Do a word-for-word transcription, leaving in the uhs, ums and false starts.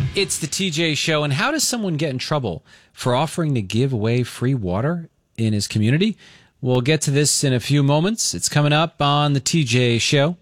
It's the T J Show. And how does someone get in trouble for offering to give away free water in his community? We'll get to this in a few moments. It's coming up on the T J Show.